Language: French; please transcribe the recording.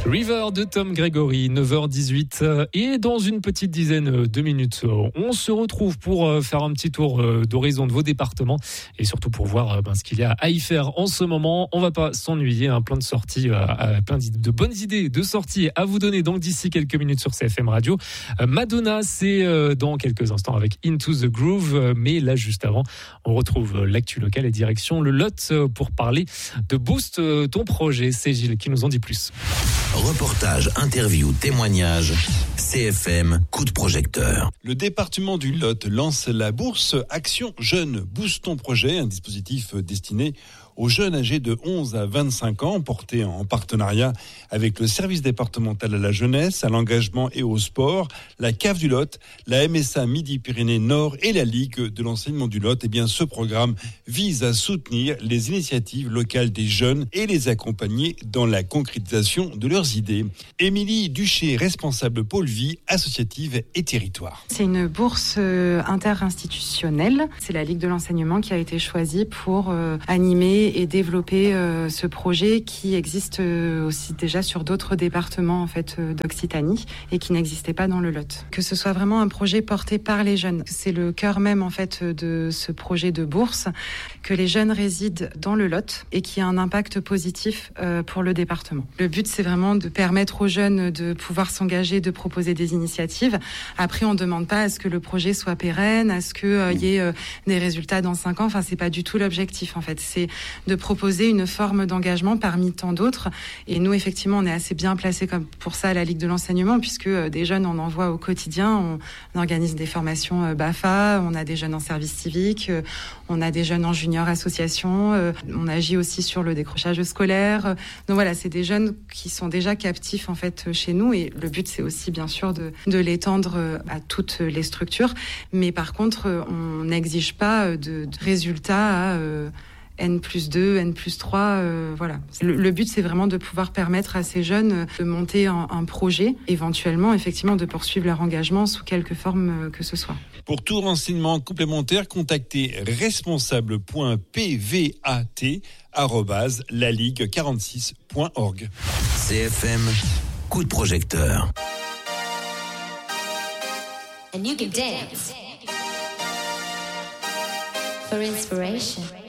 River de Tom Gregory, 9h18 et dans une petite dizaine de minutes, on se retrouve pour faire un petit tour d'horizon de vos départements et surtout pour voir ce qu'il y a à y faire en ce moment. On va pas s'ennuyer, plein de sorties, plein de bonnes idées de sorties à vous donner donc d'ici quelques minutes sur CFM Radio. Madonna, c'est dans quelques instants avec Into the Groove, mais là juste avant, on retrouve l'actu local et direction le Lot pour parler de Boost ton projet. C'est Gilles qui nous en dit plus. Reportage, interview, témoignage, CFM, coup de projecteur. Le département du Lot lance la bourse Action Jeune Boost ton projet, un dispositif destiné aux jeunes âgés de 11 à 25 ans, porté en partenariat avec le service départemental à la jeunesse, à l'engagement et au sport, la CAF du Lot, la MSA Midi-Pyrénées Nord et la Ligue de l'enseignement du Lot. Ce programme vise à soutenir les initiatives locales des jeunes et les accompagner dans la concrétisation de leurs idées. Émilie Duché, responsable pôle vie, associative et territoire. C'est une bourse interinstitutionnelle. C'est la Ligue de l'enseignement qui a été choisie pour animer et développer ce projet qui existe aussi déjà sur d'autres départements d'Occitanie et qui n'existait pas dans le Lot. Que ce soit vraiment un projet porté par les jeunes. C'est le cœur même de ce projet de bourse, que les jeunes résident dans le Lot et qui a un impact positif pour le département. Le but, c'est vraiment de permettre aux jeunes de pouvoir s'engager, de proposer des initiatives. Après, on ne demande pas à ce que le projet soit pérenne, à ce qu'il y ait des résultats dans 5 ans. C'est pas du tout l'objectif, C'est de proposer une forme d'engagement parmi tant d'autres. Et nous, effectivement, on est assez bien placés comme pour ça à la Ligue de l'enseignement, puisque des jeunes, on en voit au quotidien. On organise des formations BAFA, on a des jeunes en service civique, on a des jeunes en junior association, on agit aussi sur le décrochage scolaire. Donc voilà, c'est des jeunes qui sont déjà captifs chez nous. Et le but, c'est aussi bien sûr de l'étendre à toutes les structures. Mais par contre, on n'exige pas de résultats à N+2, N+3, voilà. Le but, c'est vraiment de pouvoir permettre à ces jeunes de monter un projet, éventuellement, effectivement, de poursuivre leur engagement sous quelque forme que ce soit. Pour tout renseignement complémentaire, contactez responsable.pvat@laligue46.org. CFM, coup de projecteur. And you can dance for inspiration.